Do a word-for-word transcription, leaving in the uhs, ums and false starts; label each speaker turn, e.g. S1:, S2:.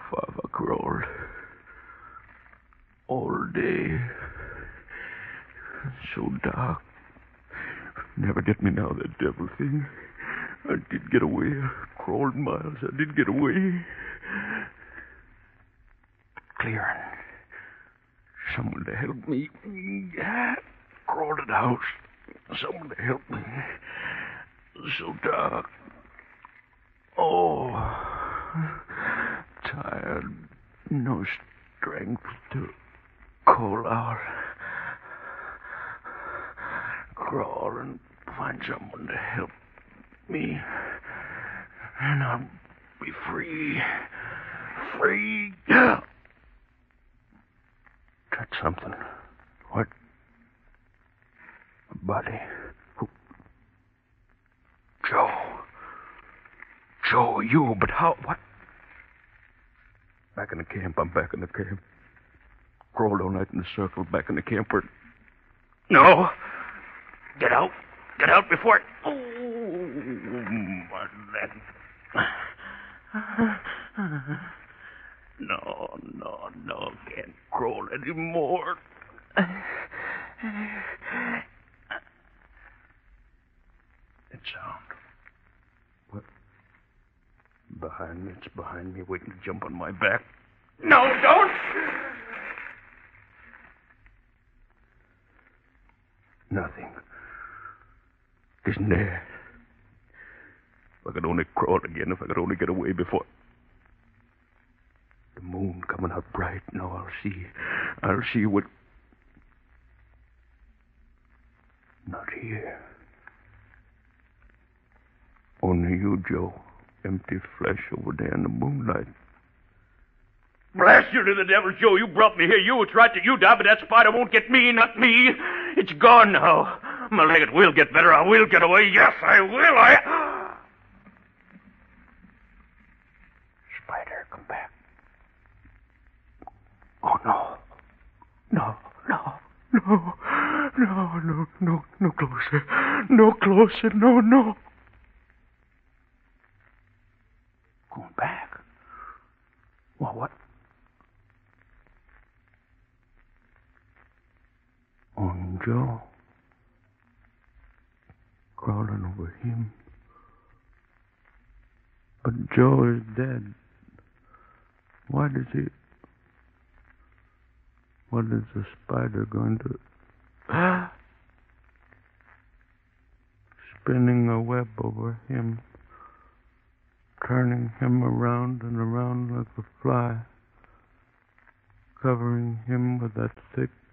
S1: Father crawled all day. So dark. Never get me now, that devil thing. I did get away. I crawled miles. I did get away. Clearing. Someone to help me. Crawled to the house. Someone to help me. So dark. Oh. Tired. No strength to call out. Crawl and find someone to help me. And I'll be free. Free. Touch something. What? A body. Who? Joe. Joe, you, but how? What? Back in the camp. I'm back in the camp. Crawled all night in the circle. Back in the camp where... No. Get out. Get out before it... Oh, my leg. No, no, no. Can't crawl anymore. That sound. What? Behind me. It's behind me, waiting to jump on my back. No, don't! Nothing. Isn't there? If I could only crawl again, if I could only get away before... The moon coming out bright. No, I'll see. I'll see what... Not here. Only you, Joe. Empty flesh over there in the moonlight. Blast you to the devil, Joe. You brought me here. You, it's right that you die, but that spider won't get me, not me. It's gone now. My leg, it will get better. I will get away. Yes, I will. I... Spider, come back. Oh, no. No, no, no. No, no, no, no closer. No closer. No, no. Going back? Well, what? On Joe. Crawling over him. But Joe is dead. Why does he... What is the spider going to... Spinning a web over him. Turning him around and around like a fly. Covering him with that thick